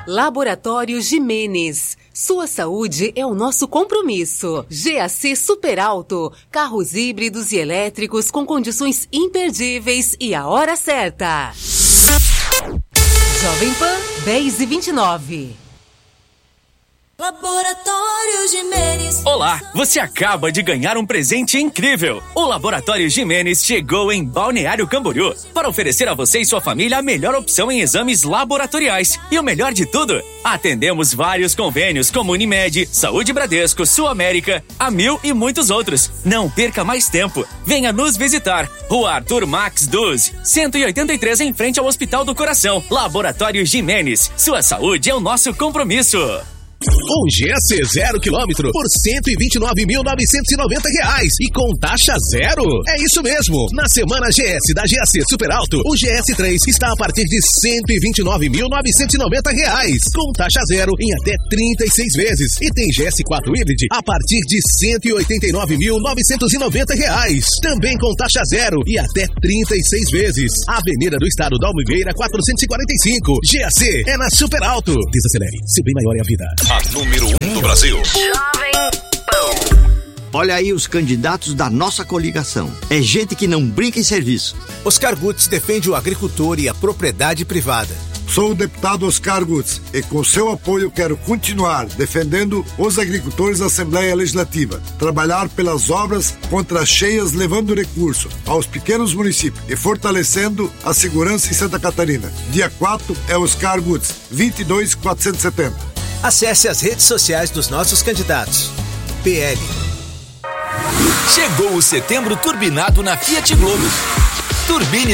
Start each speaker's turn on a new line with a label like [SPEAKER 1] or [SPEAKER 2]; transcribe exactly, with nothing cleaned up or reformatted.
[SPEAKER 1] Laboratório Jimenez. Sua saúde é o nosso compromisso. G A C Super Alto. Carros híbridos e elétricos com condições imperdíveis e a hora certa. Jovem Pan dez e vinte e nove.
[SPEAKER 2] Laboratório Jimenez.
[SPEAKER 3] Olá, você acaba de ganhar um presente incrível. O Laboratório Jimenez chegou em Balneário Camboriú para oferecer a você e sua família a melhor opção em exames laboratoriais. E o melhor de tudo, atendemos vários convênios como Unimed, Saúde Bradesco, Sul América, Amil e muitos outros. Não perca mais tempo. Venha nos visitar. Rua Arthur Max doze, cento e oitenta e três, em frente ao Hospital do Coração. Laboratório Jimenez. Sua saúde é o nosso compromisso.
[SPEAKER 4] Um G C zero quilômetro por cento e vinte e nove mil novecentos e noventa reais e com taxa zero. É isso mesmo. Na semana G S da G A C Super Alto, o G S três está a partir de cento e vinte e nove mil novecentos e noventa reais, com taxa zero em até trinta e seis vezes. E tem G S quatro Hybrid a partir de cento e oitenta e nove mil novecentos e noventa reais, também com taxa zero e até trinta e seis vezes. Avenida do Estado da Almimeira quatrocentos e quarenta e cinco. G A C é na Super Alto. Desacelere, seu bem maior é a vida.
[SPEAKER 5] A número um do Brasil.
[SPEAKER 6] Jovem Pan. Olha aí os candidatos da nossa coligação. É gente que não brinca em serviço.
[SPEAKER 7] Oscar Gutz defende o agricultor e a propriedade privada.
[SPEAKER 8] Sou o deputado Oscar Gutz e com seu apoio quero continuar defendendo os agricultores da Assembleia Legislativa, trabalhar pelas obras contra as cheias, levando recurso aos pequenos municípios e fortalecendo a segurança em Santa Catarina. Dia quatro é Oscar Gutz, vinte e dois quatrocentos e setenta.
[SPEAKER 7] Acesse as redes sociais dos nossos candidatos. P L.
[SPEAKER 5] Chegou o setembro turbinado na Fiat Globo. Turbine